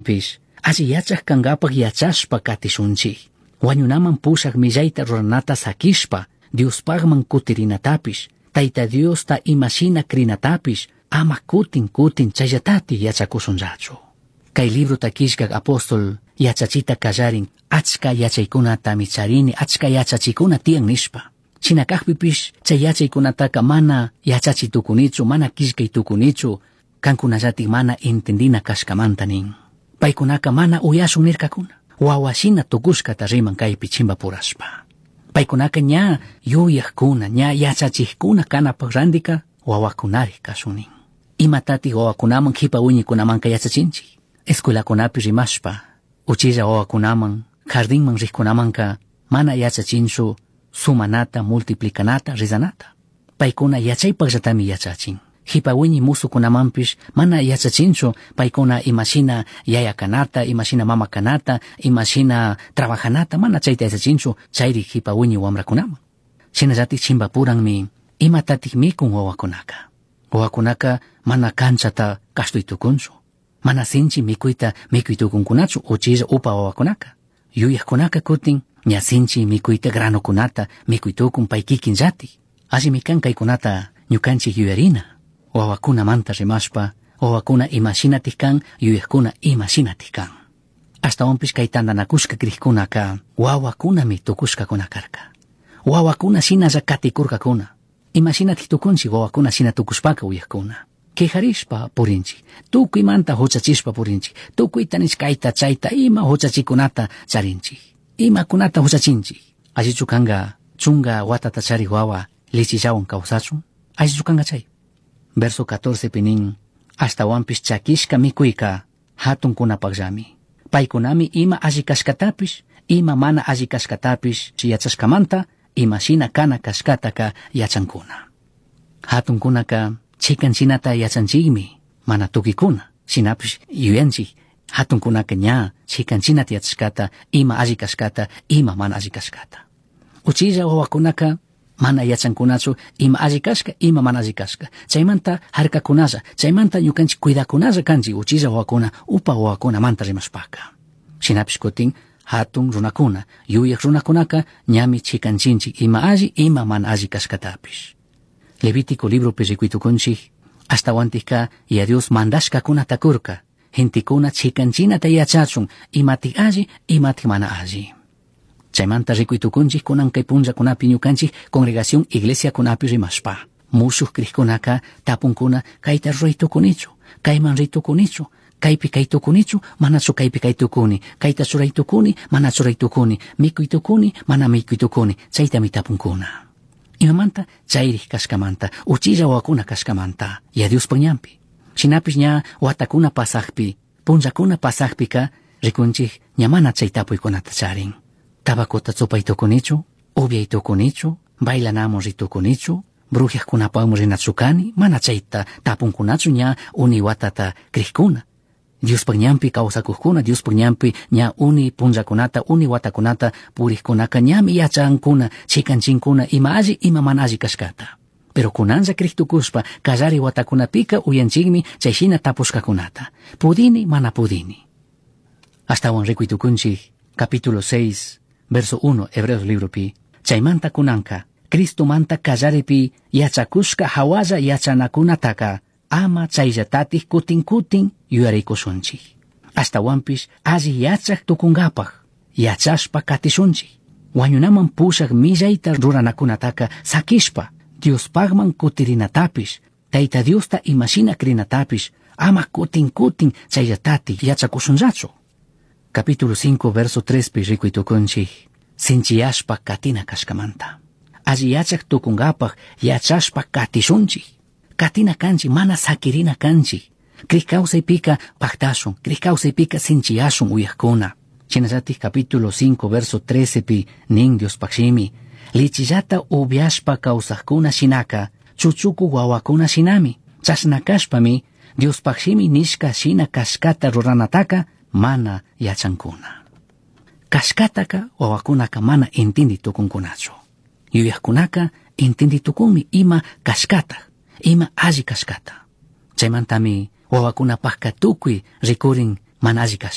pish, alli yachaq kankapaq yachashpa katishunchik. Wañunaman pushaq millayta ruranata sakishpa, Diospagman kutirinatapish, Tayta Diosta imashina krinatapish, ama kutin chayllatati yachakusunllachu. Kay libro takishkaq apóstol yachachita kallarin, achka yachaykunata micharini, achka yachachikuna tiyan nishpa. Chinakaqpipish chay yachaykunataka mana yachachitukunichu, mana kishkaytukunichu, kankunallatik mana entendina kashkamanta nin. Paykunaka mana uyashun nirkakuna. Wawashina tukushkata riman kaypi chimba purashpa. Paykunaka ña yuyaqkuna, ña yachachikuna kanapaq randika wawakunari kasunin. Imatati wawakunaman hipa wiñikunamanka yachachinchik. Escuelakunapi rimashpa, uchilla wawakunaman, jardinman rikkunamanka mana yachachinchu sumanata, multiplicanata, rizanata. Paykuna yachaypaqllatami yachachin. Hipa wiñi musukunamanpish mana yachachinchu paykuna imashina yaya kanata, imashina mama kanata, imashina trabajanata, mana chayta yachachinchu chayri hipa wiñi wamrakunaman. Shinallatik chimbapuranmi imatatik mikun wawakunaka. Wawakunaka mana kanchata kashtuytukunchu. Mana sinchi mikuyta mikuytukunkunachu uchilla upa wawakunaka. Yuyaqkunaka kutin ña sinchi mikuyta granokunata mikuytukun pay kikinllati. Allimi kan kaykunata ñukanchik yuyarina. Wawakunamanta rimashpa, wawakuna imashinatik kan, yuyaqkuna imashinatik kan. Ashtawanpish kay tandanakushka krikkunaka wawakunami tukushkakuna karka. Wawakuna shinalla katikurkakuna. Imashinatik tukunchik wawakuna shina tukushpaka uyaqkuna. Kejarishpa purinchik, tukuymanta huchachishpa purinchik, tukuyta nishkayta chayta ima huchachikunata charinchik. Imakunata huchachinchik. Allichu kanga chunga watata chariq wawa lechillawan kawsachun. Allichu kanga chay. Verso 14 pinin, ashtawanpish chakishka mikuyka hatunkunapaqllami. Paykunami ima alli kashkatapish, ima mana alli kashkatapish yachashkamanta, ima shina kana kashkataka yachankuna. Hatunkunaka chikanchinata yachanchikmi, mana tukikuna, shinapish yuyanchik, hatunkunaka ña chikanchinata yachashkata, ima alli kashkata, ima mana alli kashkata. Uchilla wawakunaka mana yachankunachu ima alli kashka, ima mana alli kashka. Chaymanta harkakunalla, chaymanta ñukanchik cuidakunalla kanchik uchilla wawakuna, upa wawakuna manta rimashpaka. Shinapish kutin hatun runakuna, yuyaq runakunaka ñami chikanchinchik ima alli, ima mana alli kashkatapish. Levítico libro rikuytukunchik, ashtawantika ya Dios mandashkakuna takurka, gentikuna chikanchinata yachachun, imatik alli, imatik mana alli. Chaymanta rikuytukunchik kunan kay punllakunapi ñukanchik congregación iglesia kunapi rimashpa. Musuq krikkunaka tapunkuna kayta ruraytukunichu, kayman ritukunichu, kaypi kaytukunichu, manachu kaypi kaytukuni, kayta churaytukuni, mana churaytukuni, mikuytukuni, mana mikuytukuni, chaytami tapunkuna. Imamanta chayri kashkamanta, uchilla wawakuna kashkamanta, ya Dios pañampi. Shinapish ña watakuna pasaqpi, punllakuna pasaqpika, rikunchik ña mana chaytapuykunata charin. Tabakota tsupaytukunichu, ubiaytukunichu, bailanamos ritukunichu, brujaqkunapawan rinachukani, mana chayta tapunkunachu ña uni watata krikuna. Dios pañampi kawsakuqkuna, Dios pañampi ña uni punllakunata, uni watakunata puriqkunaka ñami yachankuna, chikanchinkuna ima alli, ima mana alli kashkata. Pero kunanlla kriktukushpa, kallari watakunapika uyanchikmi chayshina tapushkakunata. Pudini, mana pudini. Ashtawan rikuytukunchik, capítulo 6, verso 1, Hebreos libro pi. Chaymanta kunanka, Cristo manta kallaripi yachakushka hawalla yachanakunataka, ama chayllatati kutin yuyarikusunchik. Ashtawanpish alli yachaq tukunkapaq, yachashpa katishunchik. Wañunaman pushaq millayta ruranakunataka sakishpa, Diospagman kutirinatapish, Tayta Diosta imashina krinatapish, ama kutin chayllatati yachakusunllachu. Capítulo 5, verso 3 pi rikuytukunchik, sinchiyashpa katina kashkamanta. Alli yachaq tukunkapaq yachashpa katishunchik. Katina kanchik, mana sakirina kanchik. Krikawsaypika paktashun, krikawsaypika sinchiyashun uyaqkuna. Chinallatik capítulo 5, verso 13 pi nin Diospaqshimi, lichillata ubiashpa kawsaqkuna shinaka, chuchuku wawakuna shinami. Chashnakashpami Diospaqshimi nishka shina kashkata ruranataka, mana yachankuna. Kashkataka wawakunaka mana entenditukunkunachu. Yuyaqkunaka entenditukunmi ima kashkata, ima alli kashkata. Chaymantami wawakunapaqka tukuy rikurin mana alli